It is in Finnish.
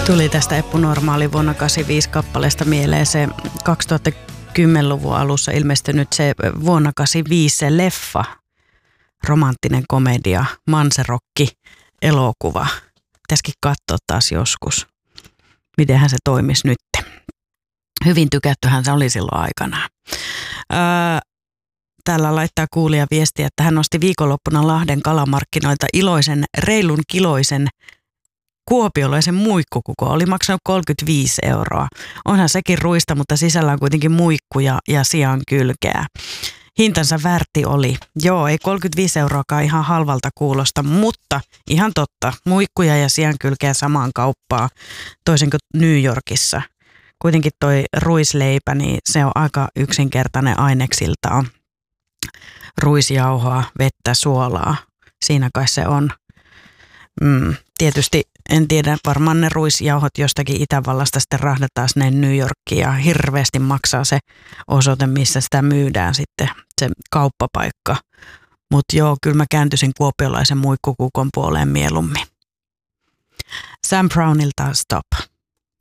Tuli tästä Eppu Normaali vuonna 85 kappaleesta mieleen se 2010-luvun alussa ilmestynyt se vuonna 85 se leffa, romanttinen komedia, Manserokki elokuva. Pitäisikin katsoa taas joskus, mitenhän se toimisi nyt. Hyvin tykättyhän se oli silloin aikanaan. Täällä laittaa kuulija viestiä, että hän nosti viikonloppuna Lahden kalamarkkinoilta iloisen, reilun kiloisen kuopiolaisen muikkukuko. Oli maksanut 35 €. Onhan sekin ruista, mutta sisällä on kuitenkin muikkuja ja sian kylkeä. Hintansa väärti oli. Joo, ei 35 € ihan halvalta kuulosta, mutta ihan totta. Muikkuja ja sian kylkeä samaan kauppaan, toisin kuin New Yorkissa. Kuitenkin toi ruisleipä, niin se on aika yksinkertainen aineksiltaan. Ruisjauhoa, vettä, suolaa. Siinä kai se on. Tietysti en tiedä, varmaan ne ruisjauhot jostakin Itävallasta sitten rahdataan sinne New Yorkiin ja hirveästi maksaa se osoite, missä sitä myydään sitten, se kauppapaikka. Mutta joo, kyllä mä kääntyisin kuopiolaisen muikkukukon puoleen mieluummin. Sam Brownilta Stop.